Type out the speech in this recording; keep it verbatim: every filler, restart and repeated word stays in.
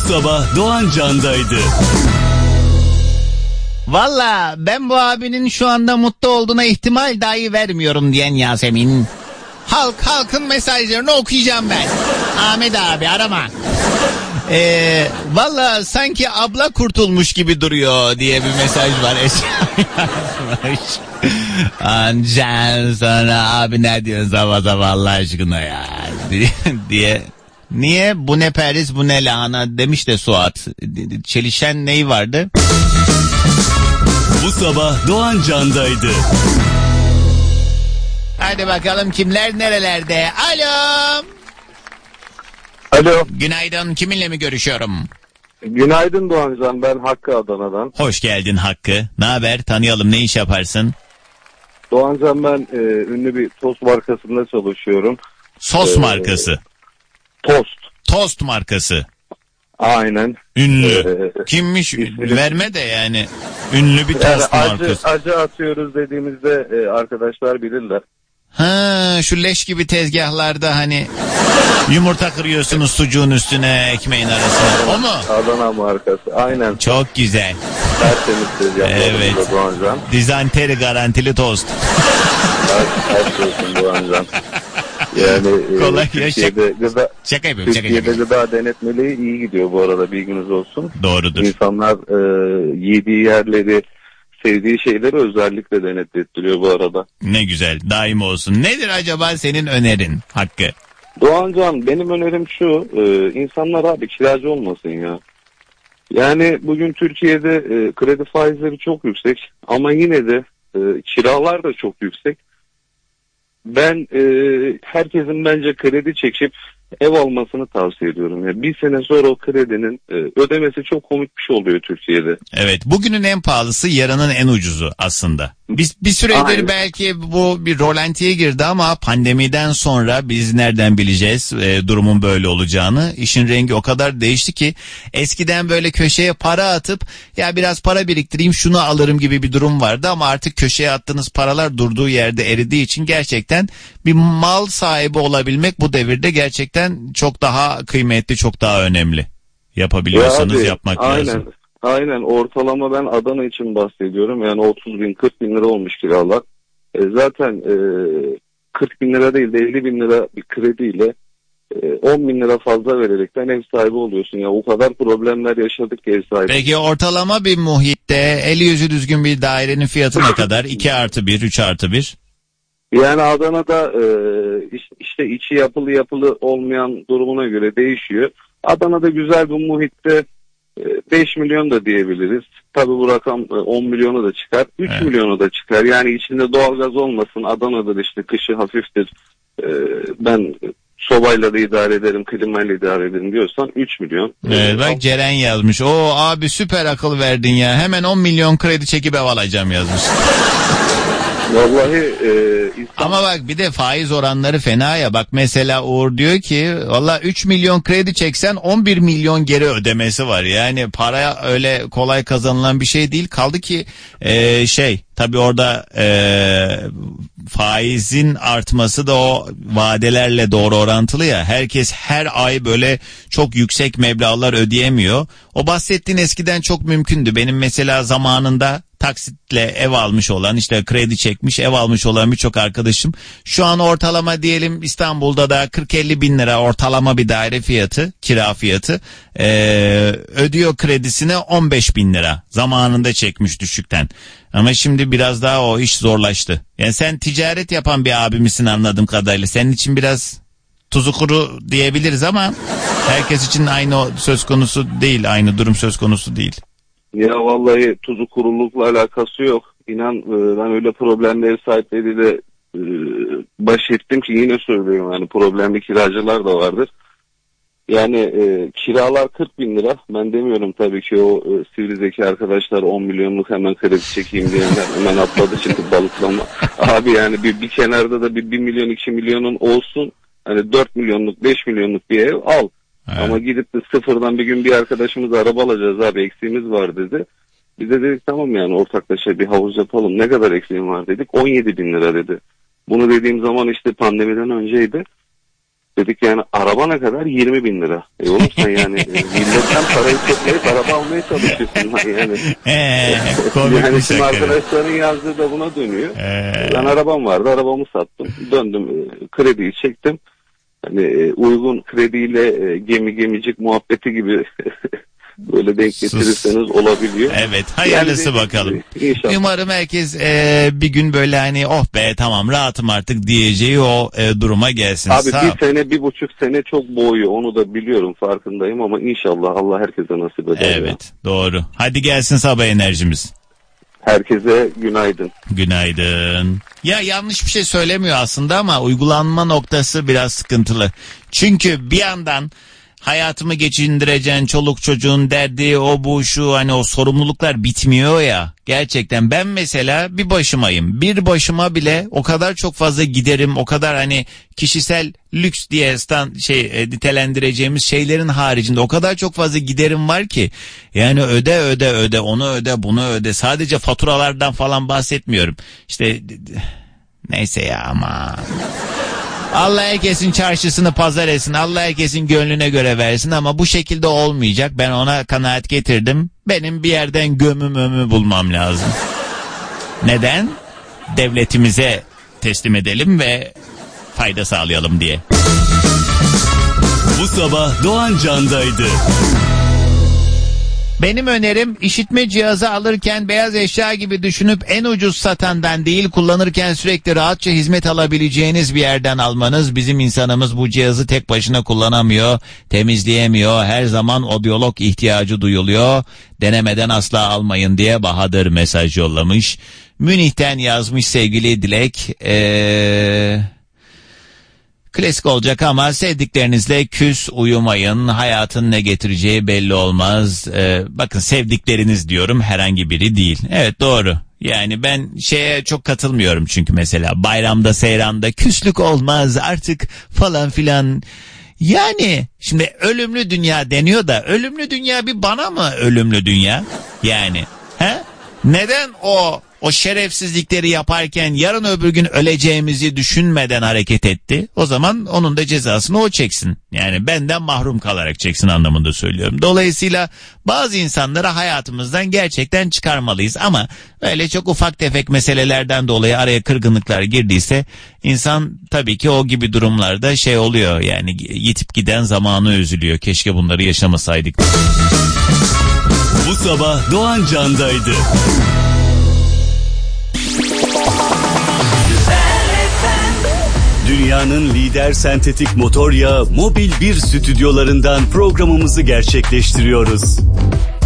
sabah Doğan Can'daydı. Valla ben bu abinin şu anda mutlu olduğuna ihtimal dahi vermiyorum diyen Yasemin. Halk halkın mesajlarını okuyacağım ben. Ahmet abi arama. Ee, Valla sanki abla kurtulmuş gibi duruyor diye bir mesaj var. Ancak sonra abi ne diyorsun sabah sabah Allah aşkına ya diye. Niye bu ne periz bu ne lahana demiş de Suat. Çelişen neyi vardı? Bu sabah Doğan Can'daydı. Hadi bakalım kimler nerelerde? Alo. Alo. Günaydın, kiminle mi görüşüyorum? Günaydın Doğan Can, ben Hakkı Adana'dan. Hoş geldin Hakkı. Ne haber? Tanıyalım, ne iş yaparsın? Doğan Can, ben e, ünlü bir tost markasında çalışıyorum. Sos ee, markası. Tost. Tost markası. Aynen. Ünlü. Ee, Kimmiş? ismini... Verme de yani. Ünlü bir tost yani acı, markası. acı atıyoruz dediğimizde e, arkadaşlar bilirler. Ha, şu leş gibi tezgahlarda hani yumurta kırıyorsunuz sucuğun üstüne, ekmeğin arasına. O mu? Adana markası. Aynen. Çok güzel. Tertemiz tezgahlarımızda evet. Doğan Can. Dizanteri garantili tost. Her, her şey olsun Doğan Can. Yani kolay e, Türkiye'de gıda, şaka yapıyorum, şaka Türkiye'de yapıyorum. gıda denetmeliği iyi gidiyor bu arada, bilginiz olsun. Doğrudur. İnsanlar e, yediği yerleri, sevdiği şeyleri özellikle denetlettiriyor bu arada. Ne güzel, daim olsun. Nedir acaba senin önerin Hakkı? Doğan Can, benim önerim şu, e, insanlar abi kiracı olmasın ya. Yani bugün Türkiye'de e, kredi faizleri çok yüksek ama yine de e, kiralar da çok yüksek. Ben e, herkesin bence kredi çekip ev almasını tavsiye ediyorum. Yani bir sene sonra o kredinin e, ödemesi çok komik bir şey oluyor Türkiye'de. Evet, bugünün en pahalısı yarının en ucuzu aslında. Biz bir süredir Aynen. belki bu bir rolantiye girdi ama pandemiden sonra biz nereden bileceğiz e, durumun böyle olacağını. İşin rengi o kadar değişti ki eskiden böyle köşeye para atıp ya biraz para biriktireyim şunu alırım gibi bir durum vardı ama artık köşeye attığınız paralar durduğu yerde eridiği için gerçekten bir mal sahibi olabilmek bu devirde gerçekten çok daha kıymetli, çok daha önemli. Yapabiliyorsanız ya abi, yapmak aynen. lazım. Aynen, ortalama ben Adana için bahsediyorum. Yani otuz bin kırk bin lira olmuş kiralar. E, zaten e, kırk bin lira değil de elli bin lira bir krediyle e, on bin lira fazla vererekten ev sahibi oluyorsun. Ya o kadar problemler yaşadık ki ev sahibi. Peki ortalama bir muhitte eli yüzü düzgün bir dairenin fiyatı ne kadar? iki artı bir, üç artı bir? Yani Adana'da e, işte içi yapılı yapılı olmayan durumuna göre değişiyor. Adana'da güzel bir muhitte beş milyon da diyebiliriz. Tabii bu rakam on milyonu da çıkar. üç evet. milyonu da çıkar. Yani içinde doğalgaz olmasın. Adana'da işte kışı hafiftir. Ben sobayla da idare ederim, klimayla idare ederim diyorsan üç milyon. Evet, bak Ceren yazmış. Oo abi süper akıl verdin ya. Hemen on milyon kredi çekip ev alacağım yazmış. Vallahi e, insan... Ama bak bir de faiz oranları fena ya. Bak mesela Uğur diyor ki valla üç milyon kredi çeksen on bir milyon geri ödemesi var. Yani para öyle kolay kazanılan bir şey değil. Kaldı ki e, şey tabii orada e, faizin artması da o vadelerle doğru orantılı ya. Herkes her ay böyle çok yüksek meblağlar ödeyemiyor. O bahsettiğin eskiden çok mümkündü. Benim mesela zamanında taksitle ev almış olan, işte kredi çekmiş ev almış olan birçok arkadaşım şu an ortalama diyelim İstanbul'da da kırk elli bin lira ortalama bir daire fiyatı, kira fiyatı ee, ödüyor kredisine on beş bin lira zamanında çekmiş düşükten. Ama şimdi biraz daha o iş zorlaştı. Yani sen ticaret yapan bir abimizsin anladığım kadarıyla. Senin için biraz tuzu kuru diyebiliriz ama herkes için aynı söz konusu değil, aynı durum söz konusu değil. Ya vallahi tuzu kurulukla alakası yok. İnan ben öyle problemli ev sahipleriyle e, baş ettim ki yine söylüyorum, yani problemli kiracılar da vardır. Yani e, kiralar kırk bin lira. Ben demiyorum tabii ki o e, sivri zeki arkadaşlar on milyonluk hemen kredi çekeyim diyenler hemen atladı çıktı balıklama. Abi yani bir, bir kenarda da bir, bir milyon iki milyonun olsun. Hani dört milyonluk beş milyonluk bir ev al. Evet. Ama gidip de sıfırdan bir gün bir arkadaşımız araba alacağız abi, eksiğimiz var dedi. Biz de dedik tamam yani ortaklaşa bir havuz yapalım. Ne kadar eksiğim var dedik. on yedi bin lira dedi. Bunu dediğim zaman işte pandemiden önceydi. Dedik yani araba ne kadar? yirmi bin lira. E oğlum sen yani e, milletten parayı toplayıp araba almaya çalışıyorsun yani. Eee Yani şimdi arkadaşların yazdığı da buna dönüyor. Ee... Ben arabam vardı, arabamı sattım. Döndüm, e, krediyi çektim. Hani e, uygun krediyle e, gemi gemicik muhabbeti gibi böyle denk getirirseniz olabiliyor. Evet, hayırlısı yani, bakalım. İnşallah. Umarım herkes e, bir gün böyle hani oh be tamam rahatım artık diyeceği o e, duruma gelsin. Abi Sağ bir sene bir buçuk sene çok boğuyor, onu da biliyorum, farkındayım ama inşallah Allah herkese nasip eder. Evet ya. Doğru. Hadi gelsin sabah enerjimiz. Herkese günaydın. Günaydın. Ya yanlış bir şey söylemiyor aslında ama uygulanma noktası biraz sıkıntılı. Çünkü bir yandan hayatımı geçindireceğin çoluk çocuğun derdi o bu şu hani o sorumluluklar bitmiyor ya. Gerçekten ben mesela bir başımayım. Bir başıma bile o kadar çok fazla giderim, o kadar hani kişisel lüks diye stand, şey nitelendireceğimiz şeylerin haricinde o kadar çok fazla giderim var ki. Yani öde öde öde onu öde bunu öde, sadece faturalardan falan bahsetmiyorum. İşte neyse ya ama... Allah herkesin çarşısını pazar etsin. Allah herkesin gönlüne göre versin ama bu şekilde olmayacak. Ben ona kanaat getirdim. Benim bir yerden gömüm ömü bulmam lazım. Neden? Devletimize teslim edelim ve fayda sağlayalım diye. Bu sabah Doğan Can'daydı. Benim önerim işitme cihazı alırken beyaz eşya gibi düşünüp en ucuz satandan değil, kullanırken sürekli rahatça hizmet alabileceğiniz bir yerden almanız. Bizim insanımız bu cihazı tek başına kullanamıyor, temizleyemiyor. Her zaman odyolog ihtiyacı duyuluyor. Denemeden asla almayın diye Bahadır mesaj yollamış. Münih'ten yazmış sevgili Dilek. Eee... Klasik olacak ama sevdiklerinizle küs uyumayın. Hayatın ne getireceği belli olmaz. Ee, bakın sevdikleriniz diyorum, herhangi biri değil. Evet doğru. Yani ben şeye çok katılmıyorum çünkü mesela bayramda seyranda küslük olmaz artık falan filan. Yani şimdi ölümlü dünya deniyor da ölümlü dünya bir bana mı ölümlü dünya? Yani he? Neden o o şerefsizlikleri yaparken yarın öbür gün öleceğimizi düşünmeden hareket etti? O zaman onun da cezasını o çeksin. Yani benden mahrum kalarak çeksin anlamında söylüyorum. Dolayısıyla bazı insanları hayatımızdan gerçekten çıkarmalıyız ama öyle çok ufak tefek meselelerden dolayı araya kırgınlıklar girdiyse insan tabii ki o gibi durumlarda şey oluyor, yani yitip giden zamanı üzülüyor. Keşke bunları yaşamasaydık. Bu sabah Doğan Can'daydı. Dünyanın lider sentetik motor yağı Mobil bir stüdyolarından programımızı gerçekleştiriyoruz.